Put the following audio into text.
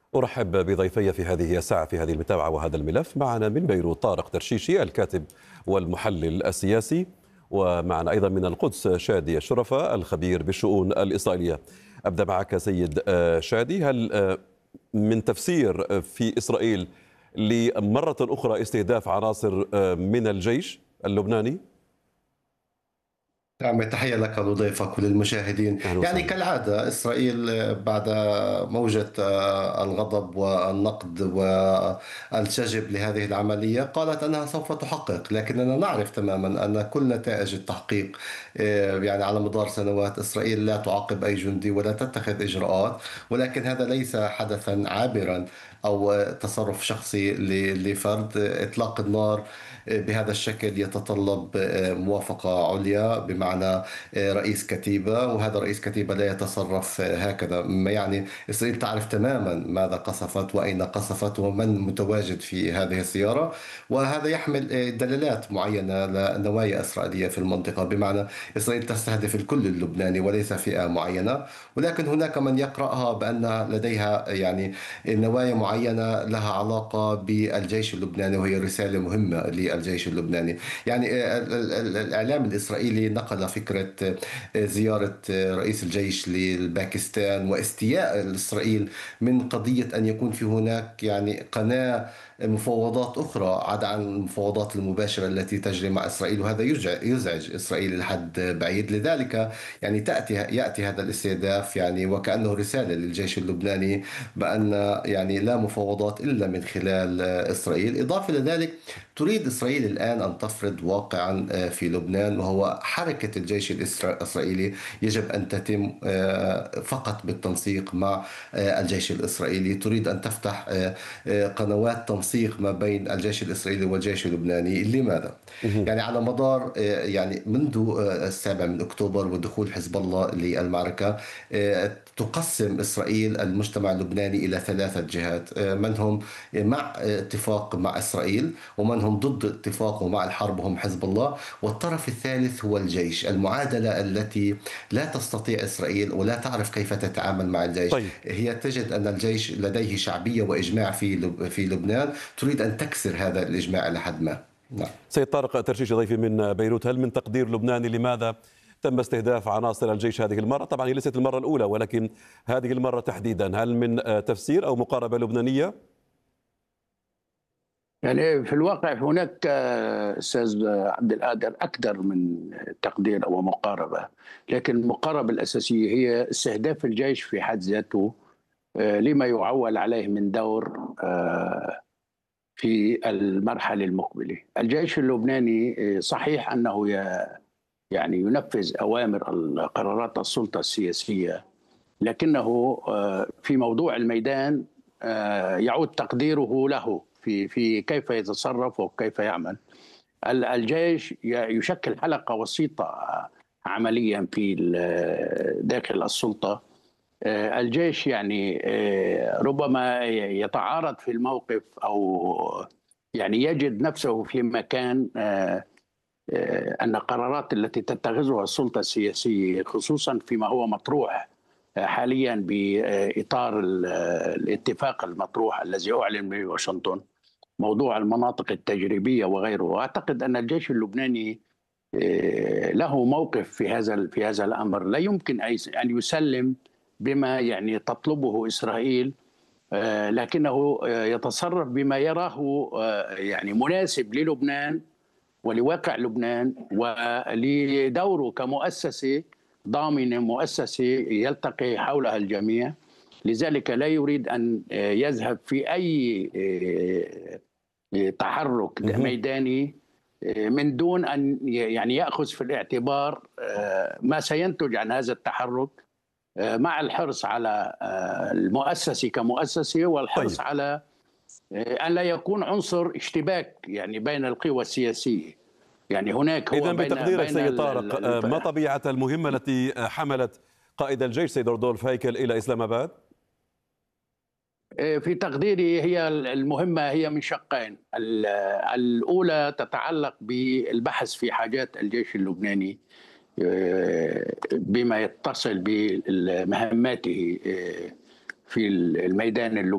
أرحب بضيفي في هذه الساعة في هذه المتابعة وهذا الملف. معنا من بيروت طارق ترشيشي الكاتب والمحلل السياسي، ومعنا أيضا من القدس شادي الشرفة الخبير بالشؤون الإسرائيلية. أبدأ معك سيد شادي، هل من تفسير في إسرائيل لمرة أخرى استهداف عناصر من الجيش اللبناني؟ نعم، تحية لك ولضيفك وللمشاهدين. أهلا يعني وسهلا. كالعادة إسرائيل بعد موجة الغضب والنقد والشجب لهذه العملية قالت أنها سوف تحقق، لكننا نعرف تماما أن كل نتائج التحقيق يعني على مدار سنوات إسرائيل لا تعاقب أي جندي ولا تتخذ إجراءات، ولكن هذا ليس حدثا عابرا أو تصرف شخصي لفرد. إطلاق النار بهذا الشكل يتطلب موافقة عليا، بمعنى رئيس كتيبة، وهذا رئيس كتيبة لا يتصرف هكذا. يعني إسرائيل تعرف تماما ماذا قصفت وأين قصفت ومن متواجد في هذه السيارة، وهذا يحمل دلالات معينة لنوايا إسرائيلية في المنطقة. بمعنى إسرائيل تستهدف الكل اللبناني وليس فئة معينة، ولكن هناك من يقرأها بأن لديها يعني نوايا معينة لها علاقة بالجيش اللبناني، وهي رسالة مهمة للجيش اللبناني. يعني الإعلام الإسرائيلي نقل فكرة زيارة رئيس الجيش لباكستان واستياء إسرائيل من قضية أن يكون في هناك يعني قناة مفاوضات أخرى عدا عن المفاوضات المباشرة التي تجري مع إسرائيل، وهذا يزعج إسرائيل لحد بعيد. لذلك يعني يأتي هذا الاستهداف يعني وكأنه رسالة للجيش اللبناني بأن يعني لا مفاوضات إلا من خلال إسرائيل. إضافة إلى ذلك تريد إسرائيل الآن أن تفرض واقعا في لبنان، وهو حركة الجيش الإسرائيلي يجب أن تتم فقط بالتنسيق مع الجيش الإسرائيلي. تريد أن تفتح قنوات تنسيق ما بين الجيش الإسرائيلي والجيش اللبناني. لماذا؟ مهم. يعني على مدار يعني منذ 7 أكتوبر ودخول حزب الله للمعركة، تقسم إسرائيل المجتمع اللبناني إلى 3 جهات: من هم مع اتفاق مع إسرائيل، ومن هم ضد اتفاقه مع الحرب وهم حزب الله، والطرف الثالث هو الجيش. المعادلة التي لا تستطيع إسرائيل ولا تعرف كيف تتعامل مع الجيش، طيب، هي تجد أن الجيش لديه شعبية وإجماع في لبنان، تريد أن تكسر هذا الإجماع لحد ما. نعم. سيد طارق ترشيشي ضيفي من بيروت، هل من تقدير لبناني لماذا تم استهداف عناصر الجيش هذه المرة؟ طبعا هي ليست المرة الأولى، ولكن هذه المرة تحديدا هل من تفسير أو مقاربة لبنانية؟ يعني في الواقع هناك استاذ عبد القادر اكثر من تقدير او مقاربه، لكن المقاربه الاساسيه هي استهداف الجيش في حد ذاته لما يعول عليه من دور في المرحله المقبله. الجيش اللبناني صحيح انه يعني ينفذ اوامر قرارات السلطه السياسيه، لكنه في موضوع الميدان يعود تقديره له في كيف يتصرف وكيف يعمل. الجيش يشكل حلقة وسيطة عمليا في داخل السلطة. الجيش يعني ربما يتعارض في الموقف أو يعني يجد نفسه في مكان أن القرارات التي تتخذها السلطة السياسية، خصوصا فيما هو مطروح حاليا بإطار الاتفاق المطروح الذي أعلن من واشنطن، موضوع المناطق التجريبية وغيره. وأعتقد أن الجيش اللبناني له موقف في هذا الأمر. لا يمكن أن يسلم بما يعني تطلبه إسرائيل، لكنه يتصرف بما يراه يعني مناسب للبنان ولواقع لبنان ولدوره كمؤسسة ضامنة، مؤسسة يلتقي حولها الجميع. لذلك لا يريد أن يذهب في أي تحرك مهم. ميداني من دون أن يعني يأخذ في الاعتبار ما سينتج عن هذا التحرك، مع الحرص على المؤسسة كمؤسسة، والحرص طيب، على أن لا يكون عنصر اشتباك يعني بين القوى السياسية. يعني هناك إذا هو بتقديرك سيد طارق، ما طبيعة المهمة التي حملت قائد الجيش سيد رودولف هيكل إلى إسلام آباد؟ في تقديري هي المهمة هي من شقين. الأولى تتعلق بالبحث في حاجات الجيش اللبناني بما يتصل بمهماته في الميدان اللبناني.